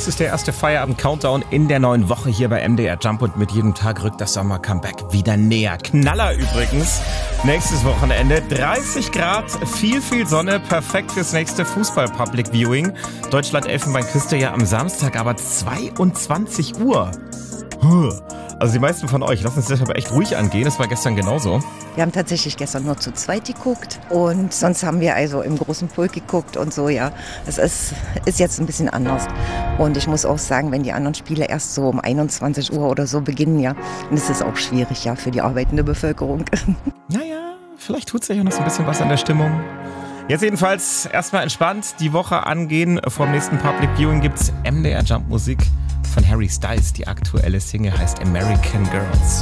Das ist der erste Feierabend-Countdown in der neuen Woche hier bei MDR Jump und mit jedem Tag rückt das Sommer-Comeback wieder näher. Knaller übrigens. Nächstes Wochenende 30 Grad, viel Sonne, perfekt fürs nächste Fußball-Public-Viewing. Deutschland-Elfenbeinküste ja am Samstag, aber 22 Uhr. Also die meisten von euch lassen es deshalb echt ruhig angehen. Das war gestern genauso. Wir haben tatsächlich gestern nur zu zweit geguckt und sonst haben wir also im großen Pulk geguckt und so, ja. Es ist jetzt ein bisschen anders. Und ich muss auch sagen, wenn die anderen Spiele erst so um 21 Uhr oder so beginnen, ja, dann ist es auch schwierig, ja, für die arbeitende Bevölkerung. Naja, vielleicht tut sich ja noch so ein bisschen was an der Stimmung. Jetzt jedenfalls erstmal entspannt die Woche angehen. Vom nächsten Public Viewing gibt's MDR Jump Musik von Harry Styles. Die aktuelle Single heißt American Girls.